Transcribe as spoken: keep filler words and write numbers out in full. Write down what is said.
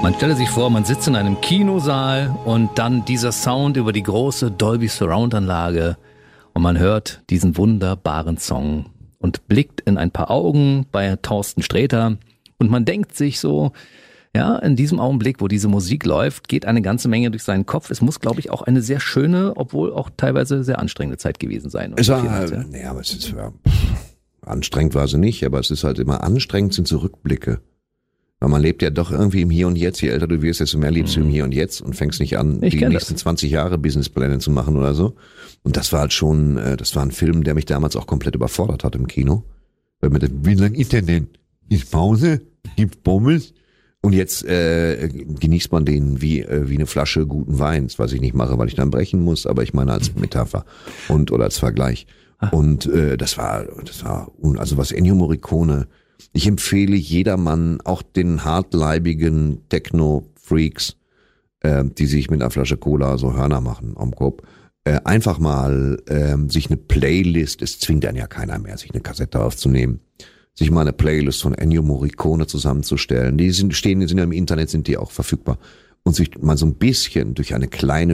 Man stelle sich vor, man sitzt in einem Kinosaal und dann dieser Sound über die große Dolby Surround Anlage und man hört diesen wunderbaren Song und blickt in ein paar Augen bei Thorsten Sträter und man denkt sich so, ja, in diesem Augenblick, wo diese Musik läuft, geht eine ganze Menge durch seinen Kopf. Es muss, glaube ich, auch eine sehr schöne, obwohl auch teilweise sehr anstrengende Zeit gewesen sein. Es war, äh, ja, aber es ist, ja, anstrengend war sie nicht, aber es ist halt immer anstrengend, sind so Rückblicke. Weil man lebt ja doch irgendwie im Hier und Jetzt. Je älter du wirst, desto mehr lebst mhm. du im Hier und Jetzt und fängst nicht an, ich die nächsten das. zwanzig Jahre Businesspläne zu machen oder so. Und das war halt schon, das war ein Film, der mich damals auch komplett überfordert hat im Kino. Weil mit dem, wie lang ist der denn? Ist Pause? Gibt's Pommes? Und jetzt äh, genießt man den wie äh, wie eine Flasche guten Weins, was ich nicht mache, weil ich dann brechen muss, aber ich meine als Metapher und oder als Vergleich. Und äh, das war, das war, also was Ennio Morricone. Ich empfehle jedermann, auch den hartleibigen Techno-Freaks, äh, die sich mit einer Flasche Cola so Hörner machen am Kopf, äh, einfach mal äh, sich eine Playlist, es zwingt dann ja keiner mehr, sich eine Kassette aufzunehmen, sich mal eine Playlist von Ennio Morricone zusammenzustellen. Die sind, stehen, die sind ja im Internet, sind die auch verfügbar. Und sich mal so ein bisschen durch eine kleine